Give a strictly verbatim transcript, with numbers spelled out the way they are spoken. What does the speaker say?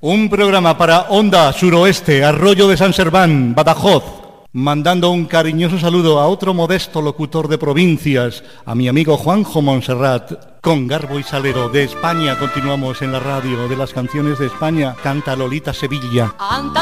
Un programa para Onda Suroeste, Arroyo de San Serván, Badajoz. Mandando un cariñoso saludo a otro modesto locutor de provincias, a mi amigo Juanjo Montserrat. Con garbo y salero de España continuamos en la radio de las canciones de España. Canta Lolita Sevilla. Anta